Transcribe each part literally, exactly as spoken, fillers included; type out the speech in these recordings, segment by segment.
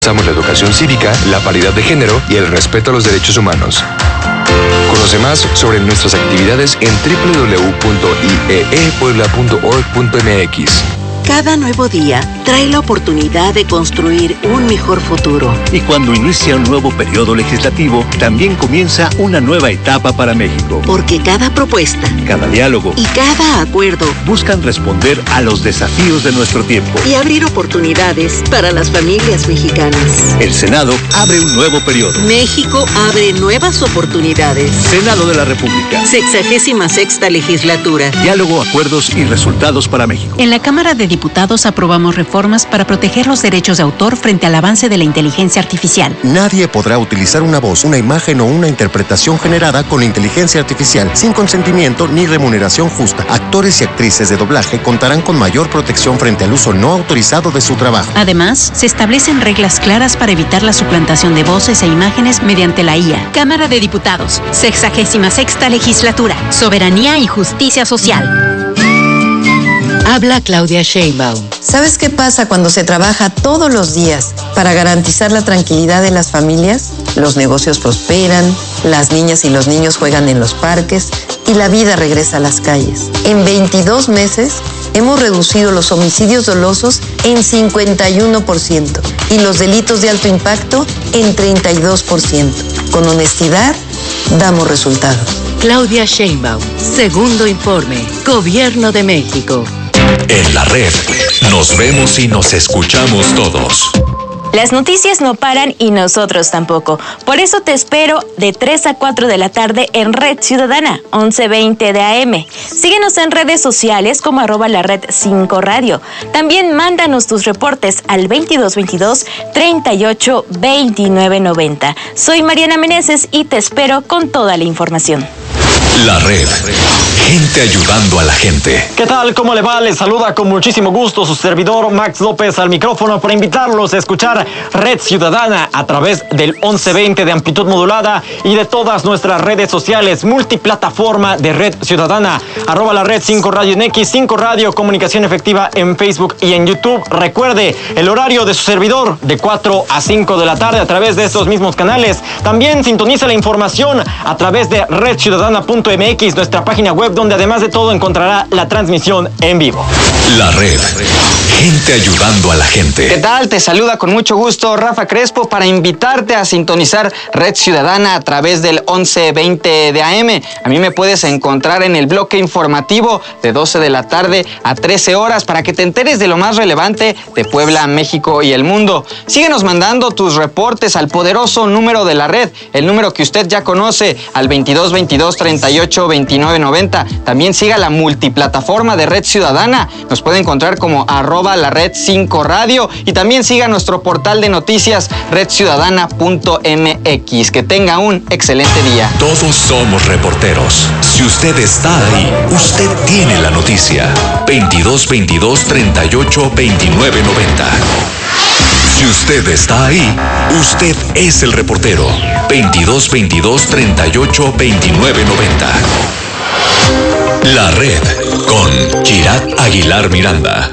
Usamos la educación cívica, la paridad de género y el respeto a los derechos humanos. Conoce más sobre nuestras actividades en doble u doble u doble u punto i e e puebla punto org punto m x. Cada nuevo día trae la oportunidad de construir un mejor futuro. Y cuando inicia un nuevo periodo legislativo, también comienza una nueva etapa para México. Porque cada propuesta, cada diálogo y cada acuerdo buscan responder a los desafíos de nuestro tiempo y abrir oportunidades para las familias mexicanas. El Senado abre un nuevo periodo. México abre nuevas oportunidades. Senado de la República. Sexagésima sexta legislatura. Diálogo, acuerdos y resultados para México. En la Cámara de Diputados aprobamos reformas para proteger los derechos de autor frente al avance de la inteligencia artificial. Nadie podrá utilizar una voz, una imagen o una interpretación generada con inteligencia artificial sin consentimiento ni remuneración justa. Actores y actrices de doblaje contarán con mayor protección frente al uso no autorizado de su trabajo. Además, se establecen reglas claras para evitar la suplantación de voces e imágenes mediante la I A. Cámara de Diputados, sexagésima sexta legislatura, soberanía y justicia social. Habla Claudia Sheinbaum. ¿Sabes qué pasa cuando se trabaja todos los días para garantizar la tranquilidad de las familias? Los negocios prosperan, las niñas y los niños juegan en los parques y la vida regresa a las calles. En veintidós meses hemos reducido los homicidios dolosos en cincuenta y uno por ciento y los delitos de alto impacto en treinta y dos por ciento. Con honestidad, damos resultados. Claudia Sheinbaum, segundo informe, Gobierno de México. En la red, nos vemos y nos escuchamos todos. Las noticias no paran y nosotros tampoco. Por eso te espero de tres a cuatro de la tarde en Red Ciudadana, once veinte de A M. Síguenos en redes sociales como arroba la red cinco radio. También mándanos tus reportes al veintidós veintidós treinta y ocho veintinueve noventa. Soy Mariana Meneses y te espero con toda la información. La red. Gente ayudando a la gente. ¿Qué tal? ¿Cómo le va? Les saluda con muchísimo gusto su servidor Max López al micrófono para invitarlos a escuchar Red Ciudadana a través del once veinte de amplitud modulada y de todas nuestras redes sociales, multiplataforma de Red Ciudadana, arroba la red cinco radio en X, cinco radio, comunicación efectiva en Facebook y en YouTube. Recuerde el horario de su servidor de cuatro a cinco de la tarde a través de estos mismos canales. También sintoniza la información a través de red ciudadana punto m x, nuestra página web, donde además de todo encontrará la transmisión en vivo. La red. Gente ayudando a la gente. ¿Qué tal? Te saluda con mucho gusto Rafa Crespo para invitarte a sintonizar Red Ciudadana a través del once veinte de A M. A mí me puedes encontrar en el bloque informativo de doce de la tarde a trece horas para que te enteres de lo más relevante de Puebla, México y el mundo. Síguenos mandando tus reportes al poderoso número de la red, el número que usted ya conoce, al veintidós veintidós treinta y ocho veintinueve noventa. También siga la multiplataforma de Red Ciudadana. Nos puede encontrar como arroba la red cinco radio y también siga nuestro portal de noticias red ciudadana punto m x. Que tenga un excelente día. Todos somos reporteros. Si usted está ahí, usted tiene la noticia. veintidós veintidós treinta y ocho veintinueve noventa. Si usted está ahí, usted es el reportero. veintidós veintidós treinta y ocho veintinueve noventa. La red con Girat Aguilar Miranda.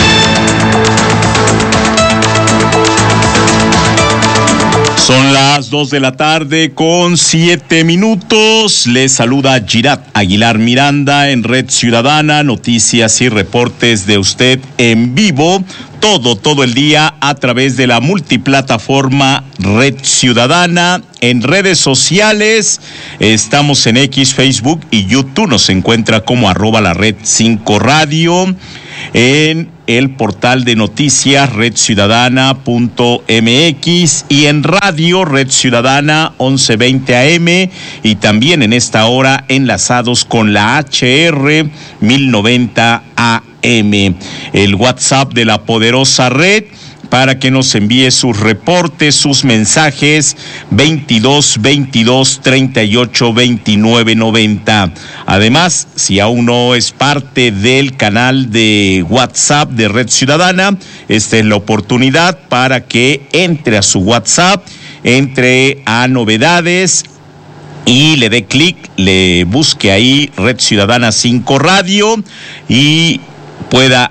Son las dos de la tarde con siete minutos. Les saluda Girat Aguilar Miranda en Red Ciudadana, noticias y reportes de usted en vivo. Todo, todo el día a través de la multiplataforma Red Ciudadana. En redes sociales, estamos en X, Facebook y YouTube. Nos encuentra como arroba la red cinco radio. En el portal de noticias red ciudadana punto m x y en radio Red Ciudadana once veinte A M y también en esta hora enlazados con la H R mil noventa A M. El WhatsApp de la poderosa red para que nos envíe sus reportes, sus mensajes, veintidós veintidós treinta y ocho veintinueve noventa. Además, si aún no es parte del canal de WhatsApp de Red Ciudadana, esta es la oportunidad para que entre a su WhatsApp, entre a novedades y le dé clic, le busque ahí Red Ciudadana cinco Radio y pueda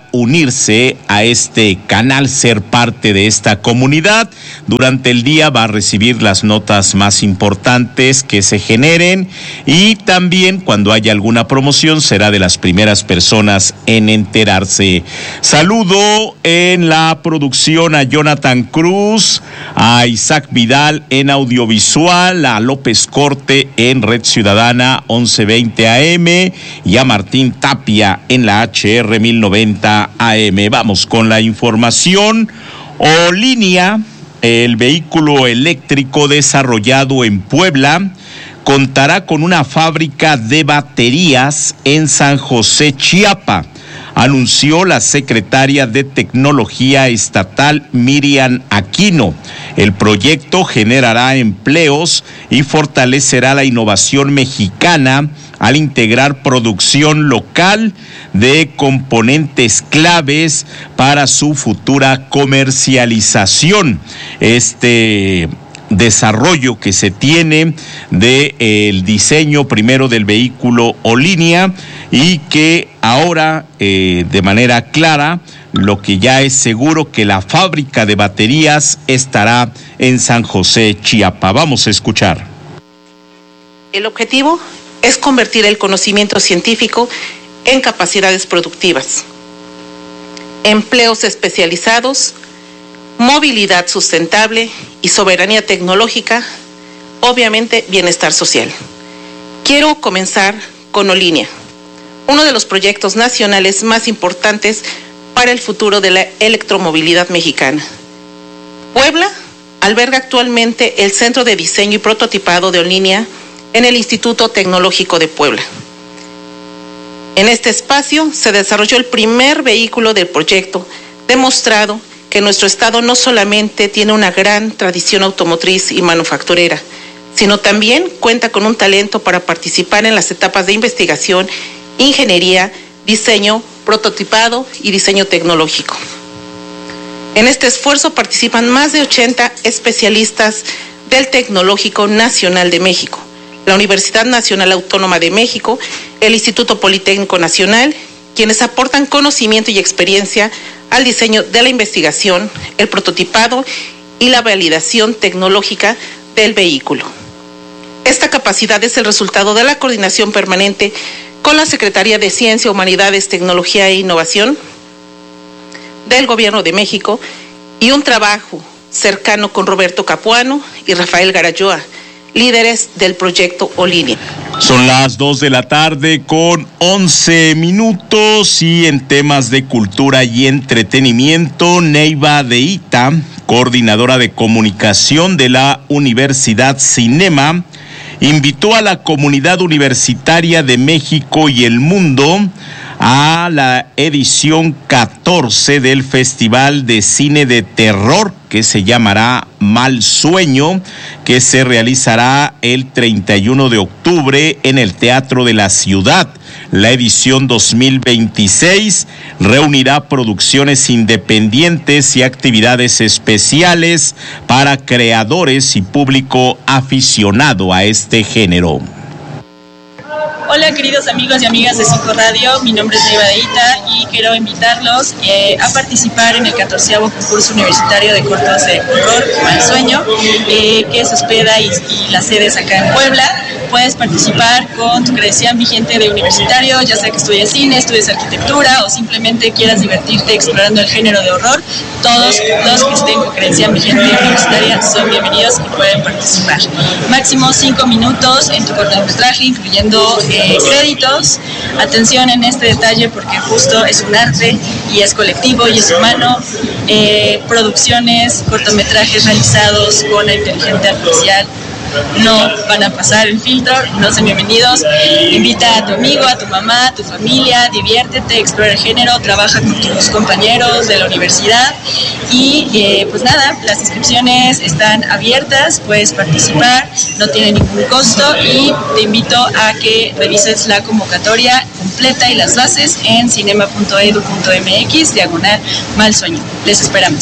unirse a este canal, ser parte de esta comunidad. Durante el día va a recibir las notas más importantes que se generen y también cuando haya alguna promoción será de las primeras personas en enterarse. Saludo en la producción a Jonathan Cruz, a Isaac Vidal en audiovisual, a López Corte en Red Ciudadana once veinte A M y a Martín Tapia en la H R mil noventa A M. Vamos con la información. Olinia, el vehículo eléctrico desarrollado en Puebla, contará con una fábrica de baterías en San José, Chiapas, anunció la secretaria de Tecnología Estatal Miriam Aquino. El proyecto generará empleos y fortalecerá la innovación mexicana al integrar producción local de componentes claves para su futura comercialización. Este desarrollo que se tiene de eh, el diseño primero del vehículo Olinia y que ahora eh, de manera clara lo que ya es seguro que la fábrica de baterías estará en San José, Chiapas. Vamos a escuchar. El objetivo es convertir el conocimiento científico en capacidades productivas, empleos especializados, movilidad sustentable y soberanía tecnológica, obviamente bienestar social. Quiero comenzar con Olinia, uno de los proyectos nacionales más importantes para el futuro de la electromovilidad mexicana. Puebla alberga actualmente el Centro de Diseño y Prototipado de Olinia en el Instituto Tecnológico de Puebla. En este espacio se desarrolló el primer vehículo del proyecto, demostrado que nuestro estado no solamente tiene una gran tradición automotriz y manufacturera, sino también cuenta con un talento para participar en las etapas de investigación, ingeniería, diseño, prototipado y diseño tecnológico. En este esfuerzo participan más de ochenta especialistas del Tecnológico Nacional de México, la Universidad Nacional Autónoma de México, el Instituto Politécnico Nacional, quienes aportan conocimiento y experiencia al diseño de la investigación, el prototipado y la validación tecnológica del vehículo. Esta capacidad es el resultado de la coordinación permanente con la Secretaría de Ciencia, Humanidades, Tecnología e Innovación del Gobierno de México y un trabajo cercano con Roberto Capuano y Rafael Garayoa, líderes del proyecto Olinia. Son las dos de la tarde con once minutos y en temas de cultura y entretenimiento, Neiva de Ita, coordinadora de comunicación de la Universidad Cinema, invitó a la comunidad universitaria de México y el mundo a la edición catorce del Festival de Cine de Terror, que se llamará Mal Sueño, que se realizará el treinta y uno de octubre en el Teatro de la Ciudad. La edición dos mil veintiséis reunirá producciones independientes y actividades especiales para creadores y público aficionado a este género. Hola queridos amigos y amigas de Cinco Radio, mi nombre es Neiva de Ita y quiero invitarlos eh, a participar en el catorceavo concurso universitario de cortos de horror Mal Sueño, eh, que se hospeda y, y la sede es acá en Puebla. Puedes participar con tu credencial vigente de universitario, ya sea que estudies cine, estudies arquitectura o simplemente quieras divertirte explorando el género de horror. Todos los que estén con credencial vigente universitaria son bienvenidos y pueden participar. Máximo cinco minutos en tu cortometraje, incluyendo eh, créditos. Atención en este detalle porque justo es un arte y es colectivo y es humano. Eh, producciones, cortometrajes realizados con la inteligencia artificial no van a pasar el filtro, no son bienvenidos. Invita a tu amigo, a tu mamá, a tu familia, diviértete, explora el género, trabaja con tus compañeros de la universidad y eh, pues nada, las inscripciones están abiertas, puedes participar, no tiene ningún costo y te invito a que revises la convocatoria completa y las bases en cinema punto edu punto mx diagonal Mal Sueño. Les esperamos.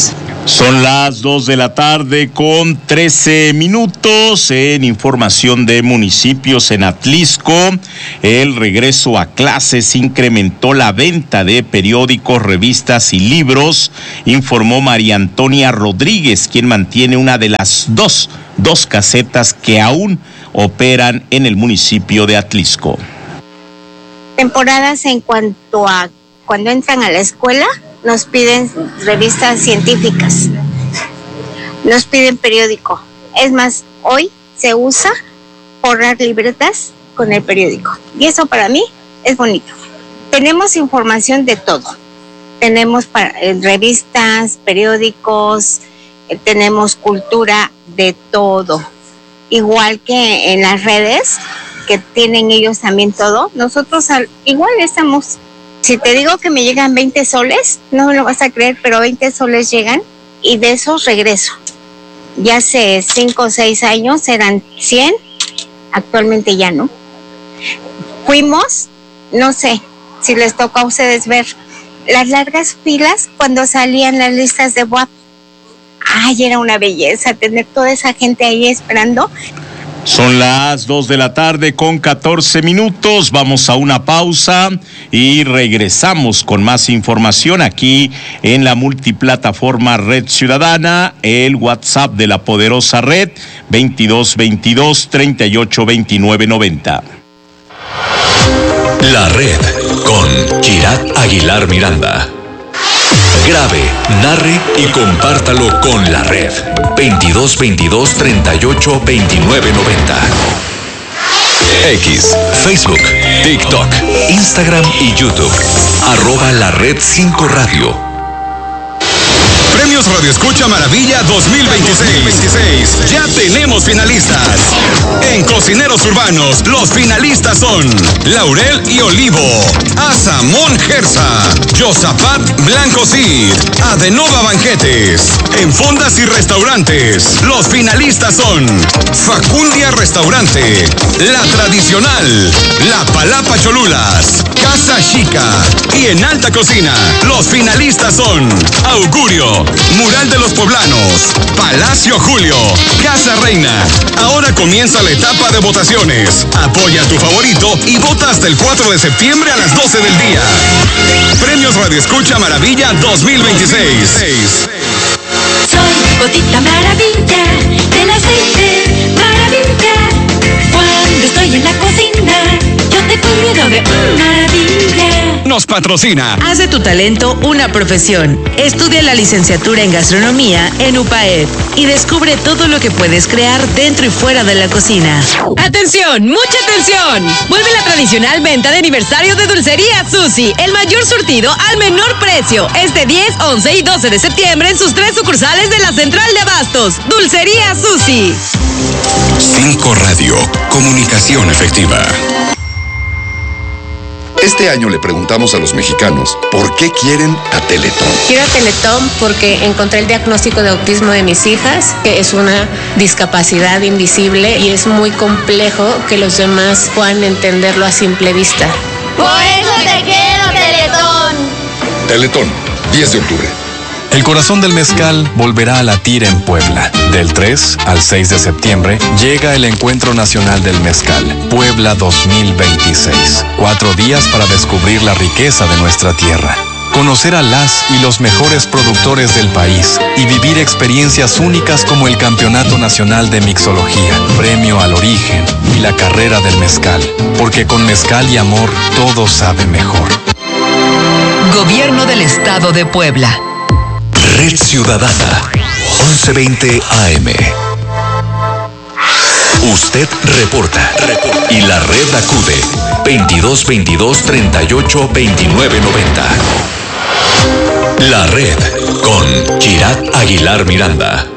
Son las dos de la tarde con trece minutos. En información de municipios en Atlixco, el regreso a clases incrementó la venta de periódicos, revistas y libros, informó María Antonia Rodríguez, quien mantiene una de las dos, dos casetas que aún operan en el municipio de Atlixco. Temporadas en cuanto a cuando entran a la escuela, nos piden revistas científicas, nos piden periódico. Es más, hoy se usa forrar libretas con el periódico. Y eso para mí es bonito. Tenemos información de todo. Tenemos para, eh, revistas, periódicos, eh, tenemos cultura de todo. Igual que en las redes, que tienen ellos también todo, nosotros al, igual estamos. Si te digo que me llegan veinte soles, no me lo vas a creer, pero veinte soles llegan y de esos regreso. Ya hace cinco o seis años eran cien, actualmente ya no. Fuimos, no sé si les tocó a ustedes ver las largas filas cuando salían las listas de W A P. Ay, era una belleza tener toda esa gente ahí esperando. Son las dos de la tarde con catorce minutos. Vamos a una pausa y regresamos con más información aquí en la multiplataforma Red Ciudadana, el WhatsApp de la poderosa red veintidós veintidós treinta y ocho veintinueve noventa. La red con Girat Aguilar Miranda. Grabe, narre y compártalo con la red. veintidós veintidós treinta y ocho veintinueve noventa. X, Facebook, TikTok, Instagram y YouTube. Arroba la red cinco Radio. Premios Radio Escucha Maravilla dos mil veintiséis. Ya tenemos finalistas. En Cocineros Urbanos, los finalistas son Laurel y Olivo, Asamón Gersa, Yosapat Blanco Cid, Adenova Banquetes. En Fondas y Restaurantes, los finalistas son Facundia Restaurante, La Tradicional, La Palapa Cholulas, Casa Chica. Y en Alta Cocina, los finalistas son Augurio, Mural de los Poblanos, Palacio Julio, Casa Reina. Ahora comienza la etapa de votaciones. Apoya a tu favorito y vota hasta el cuatro de septiembre a las doce del día. Premios Radio Escucha Maravilla dos mil veintiséis. Soy Gotita Maravilla, del aceite maravilla. Cuando estoy en la cocina, yo te cuido de maravilla. Nos patrocina. Haz de tu talento una profesión. Estudia la licenciatura en gastronomía en U P A E D y descubre todo lo que puedes crear dentro y fuera de la cocina. ¡Atención! ¡Mucha atención! Vuelve la tradicional venta de aniversario de Dulcería Susi. El mayor surtido al menor precio. Este diez, once y doce de septiembre en sus tres sucursales de la Central de Abastos. Dulcería Susi. cinco Radio. Comunicación efectiva. Este año le preguntamos a los mexicanos por qué quieren a Teletón. Quiero a Teletón porque encontré el diagnóstico de autismo de mis hijas, que es una discapacidad invisible y es muy complejo que los demás puedan entenderlo a simple vista. Por eso te quiero, Teletón. Teletón, diez de octubre. El corazón del mezcal volverá a latir en Puebla. Del tres al seis de septiembre llega el Encuentro Nacional del Mezcal, Puebla dos mil veintiséis. Cuatro días para descubrir la riqueza de nuestra tierra, conocer a las y los mejores productores del país y vivir experiencias únicas como el Campeonato Nacional de Mixología, Premio al Origen y la Carrera del Mezcal. Porque con mezcal y amor todo sabe mejor. Gobierno del Estado de Puebla. Red Ciudadana, once veinte A M. Usted reporta, reporta y la red acude. veintidós veintidós treinta y ocho veintinueve noventa. La red con Girat Aguilar Miranda.